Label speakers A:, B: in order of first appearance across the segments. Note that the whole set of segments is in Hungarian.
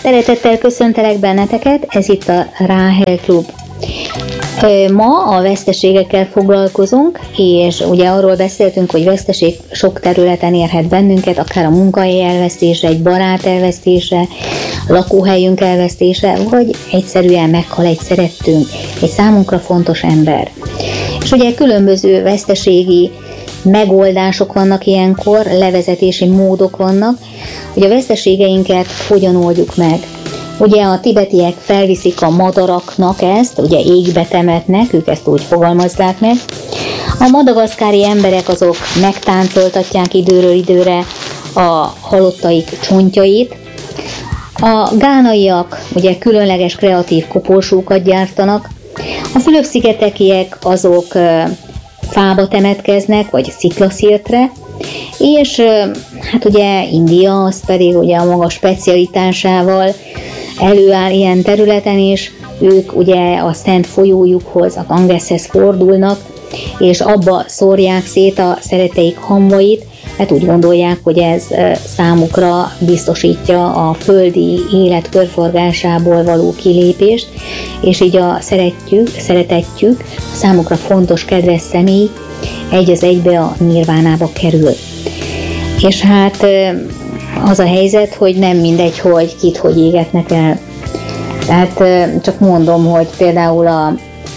A: Szeretettel köszöntelek benneteket, ez itt a Ráhel Klub. Ma a veszteségekkel foglalkozunk, és ugye arról beszéltünk, hogy veszteség sok területen érhet bennünket, akár a munkahely elvesztése, egy barát elvesztése, a lakóhelyünk elvesztése, vagy egyszerűen meghal egy szerettünk, egy számunkra fontos ember. És ugye különböző veszteségi megoldások vannak ilyenkor, levezetési módok vannak, hogy a veszteségeinket hogyan oldjuk meg. Ugye a tibetiek felviszik a madaraknak ezt, ugye égbe temetnek, ők ezt úgy fogalmazzák meg. A madagaszkári emberek azok megtáncoltatják időről időre a halottaik csontjait. A gánaiak ugye különleges kreatív koporsókat gyártanak. A Fülöp-szigetekiek azok fába temetkeznek, vagy sziklaszirtre, és hát ugye India az pedig ugye a maga specialitásával előáll ilyen területen is, ők ugye a szent folyójukhoz, a Gangeshez fordulnak, és abba szórják szét a szeretteik hamvait, mert úgy gondolják, hogy ez számukra biztosítja a földi élet körforgásából való kilépést, és így a szeretetjük, számukra fontos, kedves személy egy az egybe a nirvánába kerül. És hát az a helyzet, hogy nem mindegy, hogy kit hogy égetnek el. Tehát csak mondom, hogy például a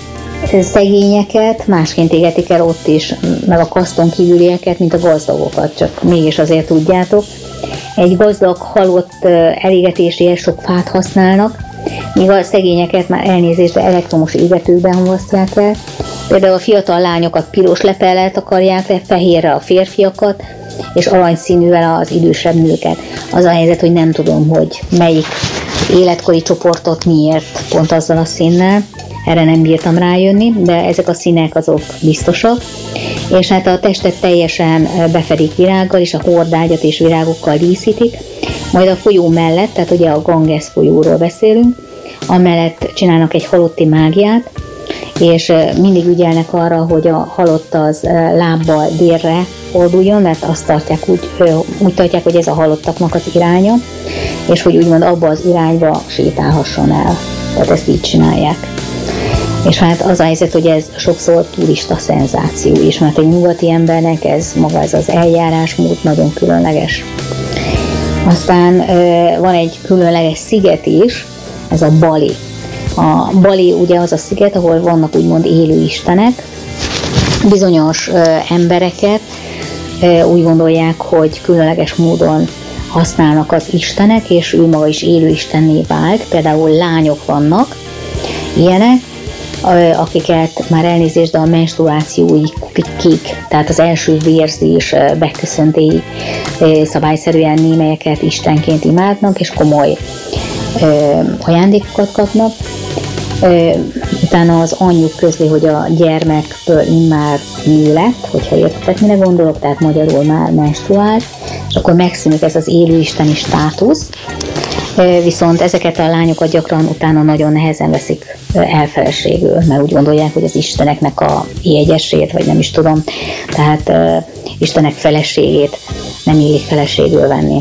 A: szegényeket másként égetik el ott is, meg a kaszton kívülieket, mint a gazdagokat, csak mégis azért tudjátok. Egy gazdag halott elégetéséhez sok fát használnak, míg a szegényeket már elnézésre elektromos égetőkben hamvasztják el. Például a fiatal lányokat piros lepellel takarják le, fehérre a férfiakat, és aranyszínűvel az idősebb nőket. Az a helyzet, hogy nem tudom, hogy melyik életkori csoportot miért pont azzal a színnel. Erre nem bírtam rájönni, de ezek a színek azok biztosak. És hát a testet teljesen befedik virággal, és a hordágyat és virágokkal díszítik. Majd a folyó mellett, tehát ugye a Ganges folyóról beszélünk, amellett csinálnak egy halotti mágiát, és mindig ügyelnek arra, hogy a halott az lábbal délre forduljon, mert azt tartják úgy tartják, hogy ez a halottaknak az iránya, és hogy úgymond abba az irányba sétálhasson el. Tehát ezt így csinálják. És hát az a helyzet, hogy ez sokszor turista szenzáció is, mert egy nyugati embernek ez maga ez az eljárásmód nagyon különleges. Aztán van egy különleges sziget is, ez a Bali. A Bali ugye az a sziget, ahol vannak úgymond élő istenek. Bizonyos embereket úgy gondolják, hogy különleges módon használnak az istenek, és ő maga is élő istenné vált. Például lányok vannak, ilyenek, akiket már elnézést, de a menstruációig tehát az első vérzés beköszöntéig szabályszerűen némelyeket istenként imádnak, és komoly ajándékokat kapnak. Utána az anyjuk közli, hogy a gyermekből immár nő lett, hogyha értetek, mire gondolok, tehát magyarul már menstruált, és akkor megszűnik ez az élőisteni státusz, viszont ezeket a lányokat gyakran utána nagyon nehezen veszik elfeleségül, mert úgy gondolják, hogy az isteneknek a jegyesét, vagy nem is tudom, tehát istenek feleségét nem illik feleségül venni.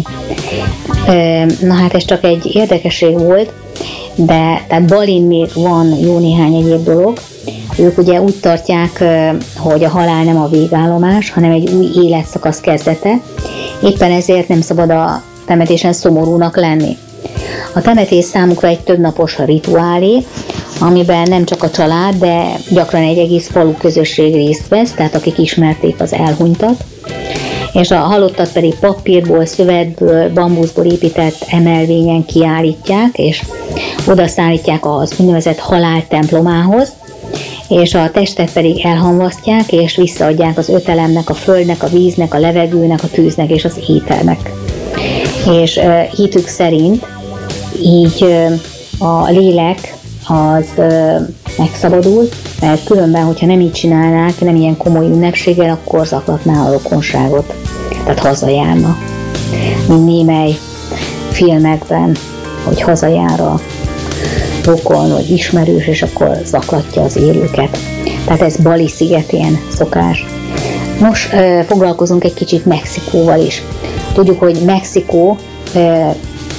A: Na hát ez csak egy érdekesség volt, de tehát Balin még van jó néhány egyéb dolog. Ők ugye úgy tartják, hogy a halál nem a végállomás, hanem egy új életszakasz kezdete. Éppen ezért nem szabad a temetésen szomorúnak lenni. A temetés számukra egy többnapos rituálé, amiben nem csak a család, de gyakran egy egész falu közösség részt vesz, tehát akik ismerték az elhunytat, és a halottat pedig papírból, szövetből, bambuszból épített emelvényen kiállítják, és oda szállítják az úgynevezett halál templomához, és a testet pedig elhamvasztják, és visszaadják az öt elemnek, a földnek, a víznek, a levegőnek, a tűznek és az ételnek. És hitük szerint így a lélek az megszabadul, mert különben, hogyha nem így csinálnák, nem ilyen komoly ünnepséggel, akkor zaklatná a rokonságot, tehát hazajárna. Mint némely filmekben, hogy hazajár a rokon, vagy ismerős, és akkor zaklatja az élőket. Tehát ez Bali szigetén szokás. Most foglalkozunk egy kicsit Mexikóval is. Tudjuk, hogy Mexikó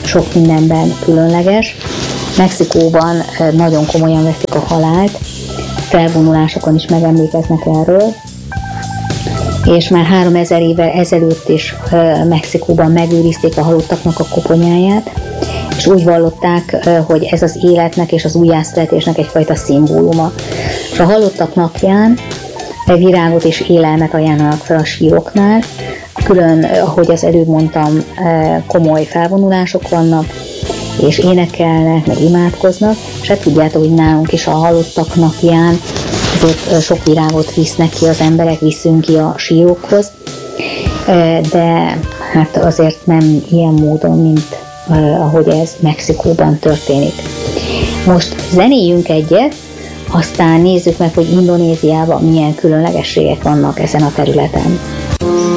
A: sok mindenben különleges. Mexikóban nagyon komolyan veszik a halált, felvonulásokon is megemlékeznek erről, és már 3000 évvel ezelőtt is Mexikóban megőrizték a halottaknak a koponyáját, és úgy vallották, hogy ez az életnek és az újjászületésnek egyfajta szimbóluma. És a halottak napján virágot és élelmet ajánlanak fel a síroknál, külön, ahogy az előbb mondtam, komoly felvonulások vannak, és énekelnek, meg imádkoznak, és hát tudjátok, hogy nálunk is a halottak napján azért sok virágot visznek ki az emberek, viszünk ki a sírokhoz, de hát azért nem ilyen módon, mint ahogy ez Mexikóban történik. Most zenéljünk egyet, aztán nézzük meg, hogy Indonéziában milyen különlegességek vannak ezen a területen.